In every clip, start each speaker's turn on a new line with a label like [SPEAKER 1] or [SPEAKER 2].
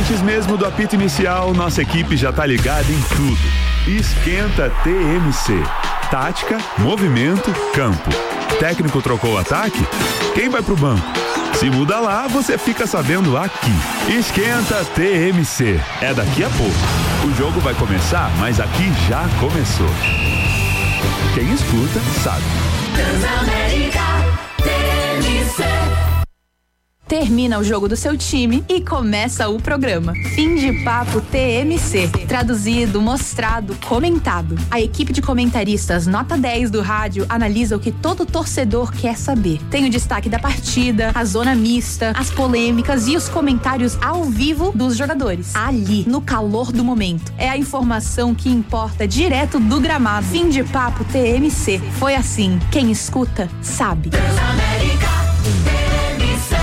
[SPEAKER 1] Antes mesmo do apito inicial, nossa equipe já tá ligada em tudo. Esquenta TMC. Tática, movimento, campo. Técnico trocou o ataque? Quem vai pro banco? Se muda lá, você fica sabendo aqui. Esquenta TMC. É daqui a pouco. O jogo vai começar, mas aqui já começou. Quem escuta, sabe.
[SPEAKER 2] Transamérica TMC. Termina o jogo do seu time e começa o programa. Fim de papo TMC. Traduzido, mostrado, comentado. A equipe de comentaristas nota 10 do rádio analisa o que todo torcedor quer saber. Tem o destaque da partida, a zona mista, as polêmicas e os comentários ao vivo dos jogadores. Ali, no calor do momento. É a informação que importa direto do gramado. Fim de papo TMC. Foi assim. Quem escuta, sabe. Transamérica TMC.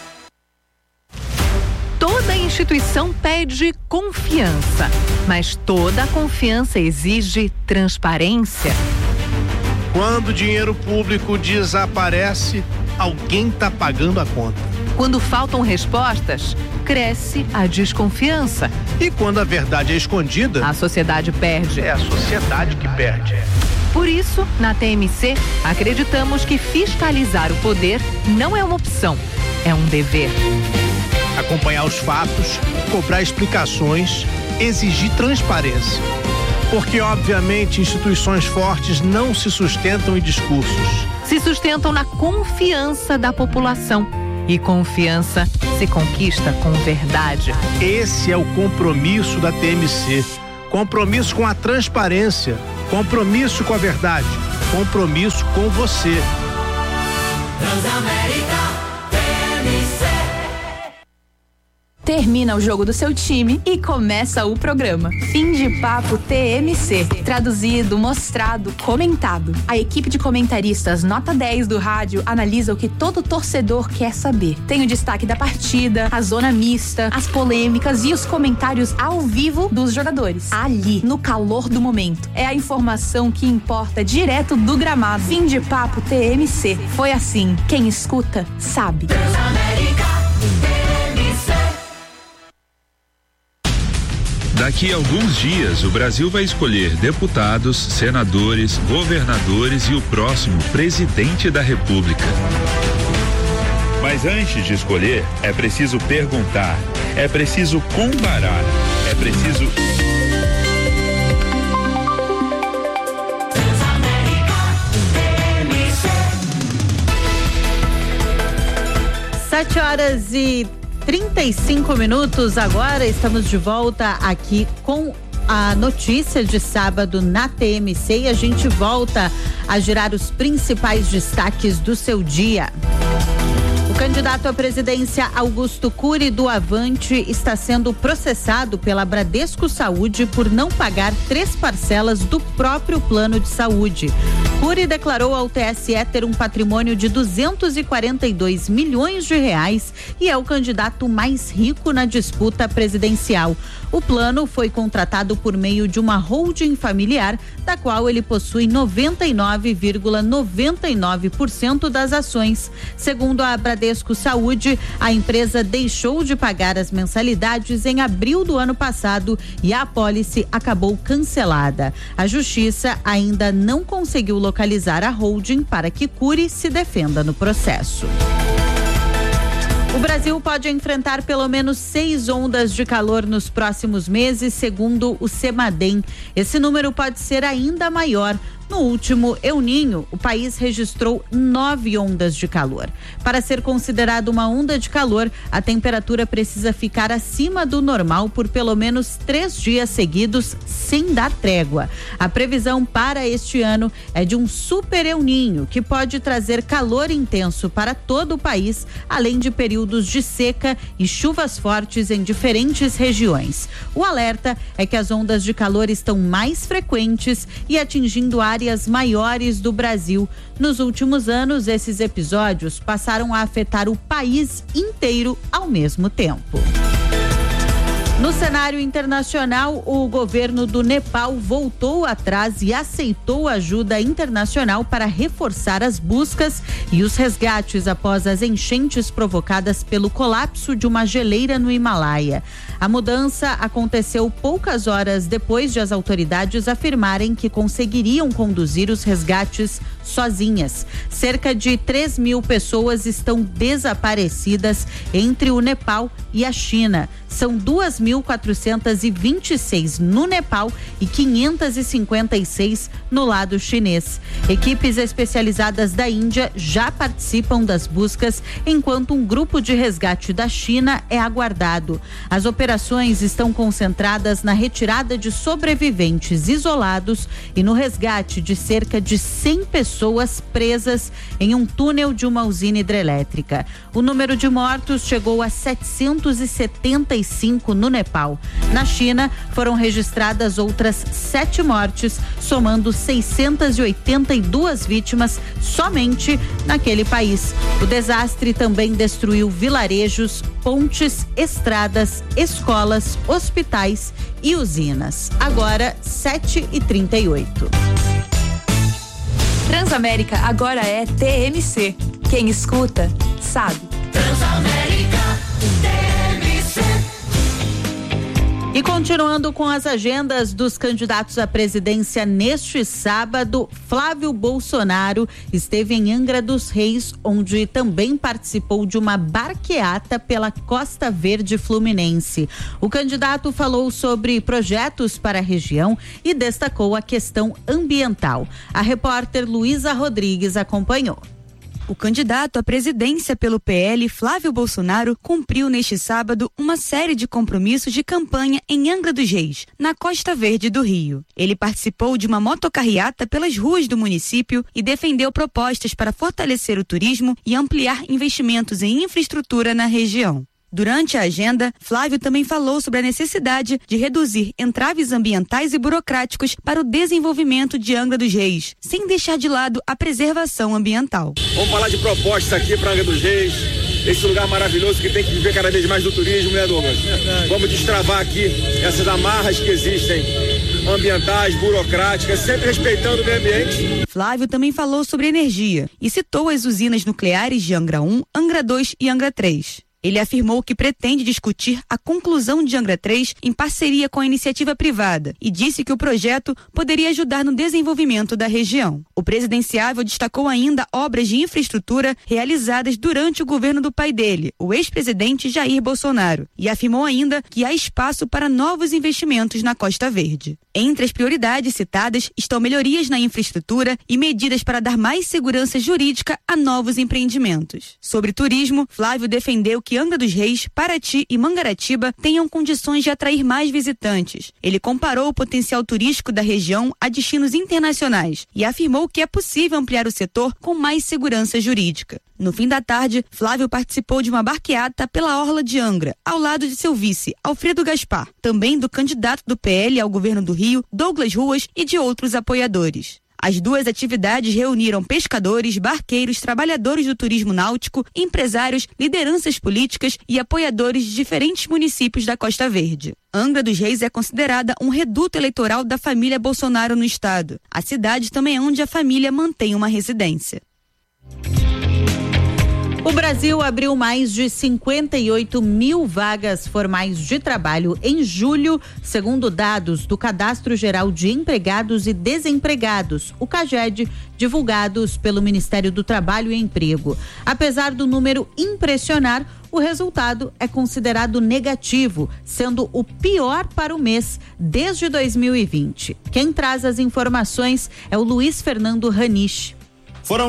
[SPEAKER 3] Toda instituição pede confiança, mas toda confiança exige transparência.
[SPEAKER 4] Quando o dinheiro público desaparece, alguém está pagando a conta.
[SPEAKER 3] Quando faltam respostas, cresce a desconfiança.
[SPEAKER 4] E quando a verdade é escondida,
[SPEAKER 3] a sociedade perde.
[SPEAKER 4] É a sociedade que perde.
[SPEAKER 3] Por isso, na TMC, acreditamos que fiscalizar o poder não é uma opção, é um dever.
[SPEAKER 4] Acompanhar os fatos, cobrar explicações, exigir transparência. Porque, obviamente, instituições fortes não se sustentam em discursos.
[SPEAKER 3] Se sustentam na confiança da população. E confiança se conquista com verdade.
[SPEAKER 4] Esse é o compromisso da TMC. Compromisso com a transparência. Compromisso com a verdade. Compromisso com você.
[SPEAKER 2] Transamérica TMC. Termina o jogo do seu time e começa o programa. Fim de papo TMC. Traduzido, mostrado, comentado. A equipe de comentaristas nota 10 do rádio analisa o que todo torcedor quer saber. Tem o destaque da partida, a zona mista, as polêmicas e os comentários ao vivo dos jogadores. Ali, no calor do momento. É a informação que importa direto do gramado. Fim de papo TMC. Foi assim. Quem escuta, sabe. Transamérica TMC.
[SPEAKER 1] Daqui a alguns dias, o Brasil vai escolher deputados, senadores, governadores e o próximo presidente da República. Mas antes de escolher, é preciso perguntar, é preciso comparar, é preciso...
[SPEAKER 5] 7h35 agora, estamos de volta aqui com a notícia de sábado na TMC e a gente volta a girar os principais destaques do seu dia. O candidato à presidência Augusto Cury do Avante está sendo processado pela Bradesco Saúde por não pagar 3 parcelas do próprio plano de saúde. Cury declarou ao TSE ter um patrimônio de 242 milhões de reais e é o candidato mais rico na disputa presidencial. O plano foi contratado por meio de uma holding familiar, da qual ele possui 99,99% das ações. Segundo a Bradesco Saúde, a empresa deixou de pagar as mensalidades em abril do ano passado e a apólice acabou cancelada. A Justiça ainda não conseguiu localizar a holding para que Cury se defenda no processo. O Brasil pode enfrentar pelo menos 6 ondas de calor nos próximos meses, segundo o CEMADEM. Esse número pode ser ainda maior. No último El Niño, o país registrou 9 ondas de calor. Para ser considerado uma onda de calor, a temperatura precisa ficar acima do normal por pelo menos 3 dias seguidos, sem dar trégua. A previsão para este ano é de um super El Niño, que pode trazer calor intenso para todo o país, além de períodos de seca e chuvas fortes em diferentes regiões. O alerta é que as ondas de calor estão mais frequentes e atingindo áreas maiores do Brasil. Nos últimos anos, esses episódios passaram a afetar o país inteiro ao mesmo tempo. No cenário internacional, o governo do Nepal voltou atrás e aceitou ajuda internacional para reforçar as buscas e os resgates após as enchentes provocadas pelo colapso de uma geleira no Himalaia. A mudança aconteceu poucas horas depois de as autoridades afirmarem que conseguiriam conduzir os resgates sozinhas. Cerca de 3.000 pessoas estão desaparecidas entre o Nepal e a China. São 2.426 no Nepal e 556 no lado chinês. Equipes especializadas da Índia já participam das buscas, enquanto um grupo de resgate da China é aguardado. As operações estão concentradas na retirada de sobreviventes isolados e no resgate de cerca de 100 pessoas presas em um túnel de uma usina hidrelétrica. O número de mortos chegou a 775 no Nepal. Na China, foram registradas outras 7 mortes, somando 682 vítimas somente naquele país. O desastre também destruiu vilarejos, pontes, estradas, escolas, hospitais e usinas. Agora, 7h38.
[SPEAKER 2] Transamérica agora é TMC. Quem escuta, sabe.
[SPEAKER 5] Transamérica TMC. E continuando com as agendas dos candidatos à presidência neste sábado, Flávio Bolsonaro esteve em Angra dos Reis, onde também participou de uma barqueata pela Costa Verde Fluminense. O candidato falou sobre projetos para a região e destacou a questão ambiental. A repórter Luísa Rodrigues acompanhou.
[SPEAKER 6] O candidato à presidência pelo PL, Flávio Bolsonaro, cumpriu neste sábado uma série de compromissos de campanha em Angra dos Reis, na Costa Verde do Rio. Ele participou de uma motocarreata pelas ruas do município e defendeu propostas para fortalecer o turismo e ampliar investimentos em infraestrutura na região. Durante a agenda, Flávio também falou sobre a necessidade de reduzir entraves ambientais e burocráticos para o desenvolvimento de Angra dos Reis, sem deixar de lado a preservação ambiental.
[SPEAKER 7] Vamos falar de propostas aqui para Angra dos Reis, esse lugar maravilhoso que tem que viver cada vez mais do turismo, né, Douglas? Vamos destravar aqui essas amarras que existem, ambientais, burocráticas, sempre respeitando o meio ambiente.
[SPEAKER 6] Flávio também falou sobre energia e citou as usinas nucleares de Angra 1, Angra 2 e Angra 3. Ele afirmou que pretende discutir a conclusão de Angra 3 em parceria com a iniciativa privada e disse que o projeto poderia ajudar no desenvolvimento da região. O presidenciável destacou ainda obras de infraestrutura realizadas durante o governo do pai dele, o ex-presidente Jair Bolsonaro, e afirmou ainda que há espaço para novos investimentos na Costa Verde. Entre as prioridades citadas estão melhorias na infraestrutura e medidas para dar mais segurança jurídica a novos empreendimentos. Sobre turismo, Flávio defendeu que Angra dos Reis, Paraty e Mangaratiba tenham condições de atrair mais visitantes. Ele comparou o potencial turístico da região a destinos internacionais e afirmou que é possível ampliar o setor com mais segurança jurídica. No fim da tarde, Flávio participou de uma barqueata pela orla de Angra, ao lado de seu vice, Alfredo Gaspar, também do candidato do PL ao governo do Rio, Douglas Ruas, e de outros apoiadores. As duas atividades reuniram pescadores, barqueiros, trabalhadores do turismo náutico, empresários, lideranças políticas e apoiadores de diferentes municípios da Costa Verde. Angra dos Reis é considerada um reduto eleitoral da família Bolsonaro no estado. A cidade também é onde a família mantém uma residência.
[SPEAKER 5] O Brasil abriu mais de 58 mil vagas formais de trabalho em julho, segundo dados do Cadastro Geral de Empregados e Desempregados, o CAGED, divulgados pelo Ministério do Trabalho e Emprego. Apesar do número impressionar, o resultado é considerado negativo, sendo o pior para o mês desde 2020. Quem traz as informações é o Luiz Fernando Raniche.
[SPEAKER 8] Foram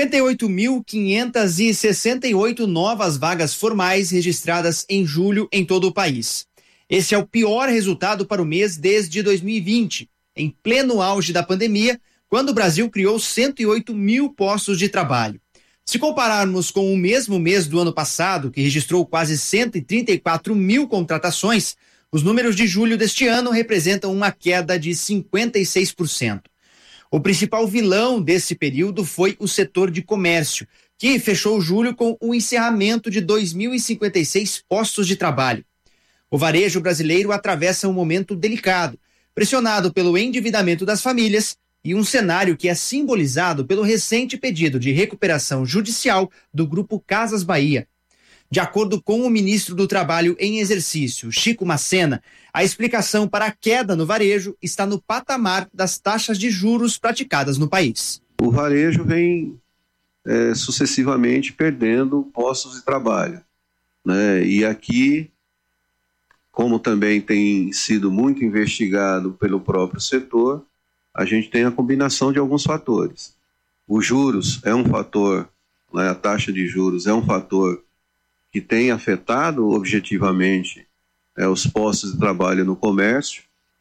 [SPEAKER 8] 58.568 novas vagas formais registradas em julho em todo o país. Esse é o pior resultado para o mês desde 2020, em pleno auge da pandemia, quando o Brasil criou 108 mil postos de trabalho. Se compararmos com o mesmo mês do ano passado, que registrou quase 134 mil contratações, os números de julho deste ano representam uma queda de 56%. O principal vilão desse período foi o setor de comércio, que fechou julho com o encerramento de 2.056 postos de trabalho. O varejo brasileiro atravessa um momento delicado, pressionado pelo endividamento das famílias e um cenário que é simbolizado pelo recente pedido de recuperação judicial do Grupo Casas Bahia. De acordo com o ministro do Trabalho em exercício, Chico Massena, a explicação para a queda no varejo está no patamar das taxas de juros praticadas no país.
[SPEAKER 9] O varejo vem sucessivamente perdendo postos de trabalho, né? E aqui, como também tem sido muito investigado pelo próprio setor, a gente tem a combinação de alguns fatores. Os juros é um fator, né? A taxa de juros é um fator que tem afetado objetivamente os postos de trabalho no comércio.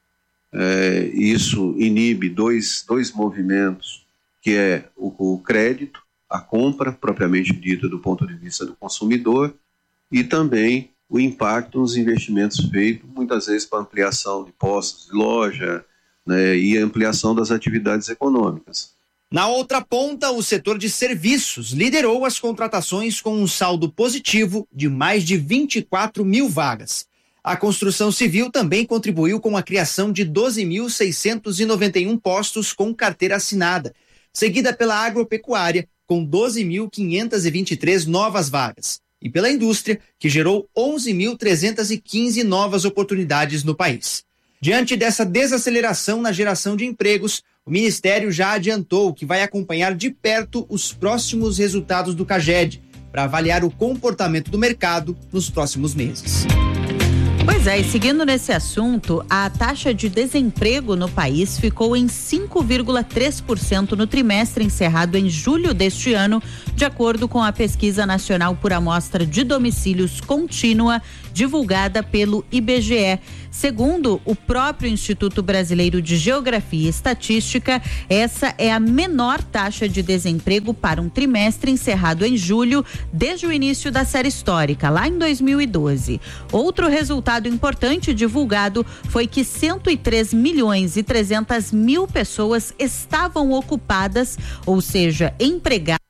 [SPEAKER 9] Isso inibe dois movimentos, que é o crédito, a compra propriamente dita do ponto de vista do consumidor, e também o impacto nos investimentos feitos, muitas vezes para ampliação de postos de loja, né, e ampliação das atividades econômicas.
[SPEAKER 8] Na outra ponta, o setor de serviços liderou as contratações com um saldo positivo de mais de 24 mil vagas. A construção civil também contribuiu com a criação de 12.691 postos com carteira assinada, seguida pela agropecuária, com 12.523 novas vagas, e pela indústria, que gerou 11.315 novas oportunidades no país. Diante dessa desaceleração na geração de empregos, o Ministério já adiantou que vai acompanhar de perto os próximos resultados do CAGED, para avaliar o comportamento do mercado nos próximos meses.
[SPEAKER 5] Pois é, e seguindo nesse assunto, a taxa de desemprego no país ficou em 5,3% no trimestre encerrado em julho deste ano, de acordo com a Pesquisa Nacional por Amostra de Domicílios Contínua, divulgada pelo IBGE. Segundo o próprio Instituto Brasileiro de Geografia e Estatística, essa é a menor taxa de desemprego para um trimestre encerrado em julho desde o início da série histórica, lá em 2012. Outro resultado importante divulgado foi que 103.300.000 pessoas estavam ocupadas, ou seja, empregadas